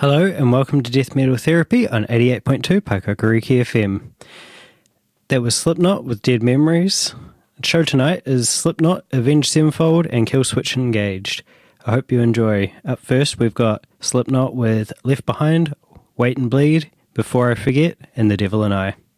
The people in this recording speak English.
Hello and welcome to Death Metal Therapy on 88.2 Paikakariki FM. That was Slipknot with Dead Memories. The show tonight is Slipknot, Avenged Sevenfold and Killswitch Engaged. I hope you enjoy. Up first we've got Slipknot with Left Behind, Wait and Bleed, Before I Forget and The Devil and I.